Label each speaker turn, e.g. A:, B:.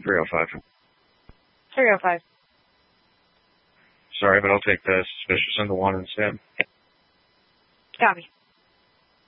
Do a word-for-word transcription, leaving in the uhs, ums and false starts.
A: three oh five.
B: three oh five.
A: Sorry, but I'll take the suspicious on the one instead.
B: Copy.